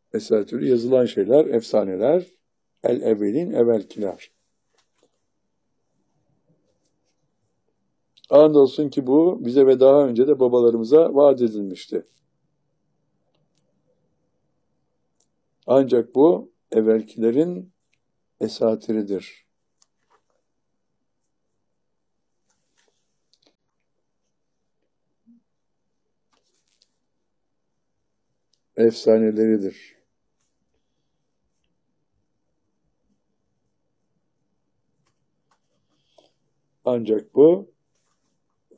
Esatirü yazılan şeyler, efsaneler, el evvelin evvelkiler. Andolsun ki bu bize ve daha önce de babalarımıza vaat edilmişti. Ancak bu evvelkilerin esatiridir. Efsaneleridir. Ancak bu